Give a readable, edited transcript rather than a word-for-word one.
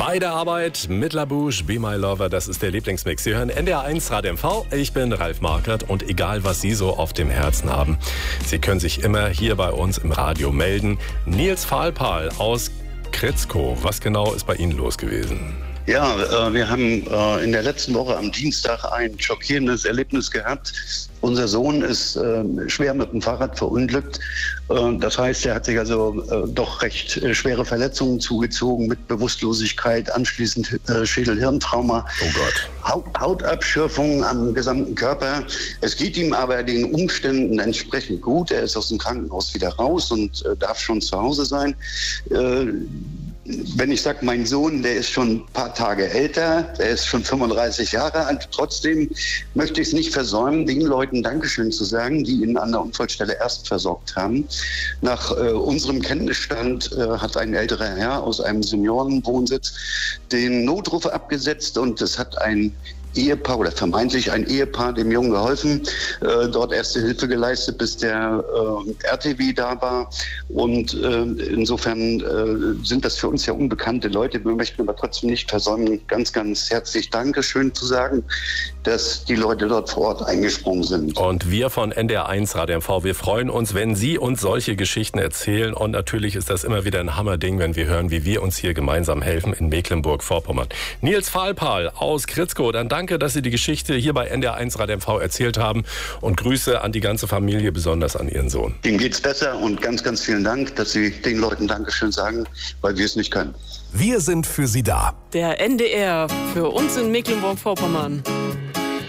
Bei der Arbeit mit La Bouche, Be My Lover, das ist der Lieblingsmix. Sie hören NDR 1 Radio MV. Ich bin Ralf Markert und egal, was Sie so auf dem Herzen haben, Sie können sich immer hier bei uns im Radio melden. Nils Fahlpahl aus Kritzkow, was genau ist bei Ihnen los gewesen? Ja, wir haben in der letzten Woche am Dienstag ein schockierendes Erlebnis gehabt. Unser Sohn ist schwer mit dem Fahrrad verunglückt. Das heißt, er hat sich also doch recht schwere Verletzungen zugezogen mit Bewusstlosigkeit, anschließend Schädel-Hirntrauma. Oh Gott. Hautabschürfungen am gesamten Körper. Es geht ihm aber den Umständen entsprechend gut. Er ist aus dem Krankenhaus wieder raus und darf schon zu Hause sein. Wenn ich sage, mein Sohn, der ist schon ein paar Tage älter, der ist schon 35 Jahre alt. Trotzdem möchte ich es nicht versäumen, den Leuten Dankeschön zu sagen, die ihn an der Unfallstelle erst versorgt haben. Nach unserem Kenntnisstand hat ein älterer Herr aus einem Seniorenwohnsitz den Notruf abgesetzt und es hat ein Ehepaar oder vermeintlich ein Ehepaar dem Jungen geholfen, dort erste Hilfe geleistet, bis der RTW da war. Und insofern sind das für uns ja unbekannte Leute. Wir möchten aber trotzdem nicht versäumen, ganz, ganz herzlich Dankeschön zu sagen, dass die Leute dort vor Ort eingesprungen sind. Und wir von NDR 1 Radio MV, wir freuen uns, wenn Sie uns solche Geschichten erzählen. Und natürlich ist das immer wieder ein Hammerding, wenn wir hören, wie wir uns hier gemeinsam helfen in Mecklenburg-Vorpommern. Nils Fahlpahl aus Kritzkow, dann danke, dass Sie die Geschichte hier bei NDR 1 Radio MV erzählt haben und Grüße an die ganze Familie, besonders an Ihren Sohn. Ihm geht's besser und ganz, ganz vielen Dank, dass Sie den Leuten Dankeschön sagen, weil wir es nicht können. Wir sind für Sie da. Der NDR für uns in Mecklenburg-Vorpommern.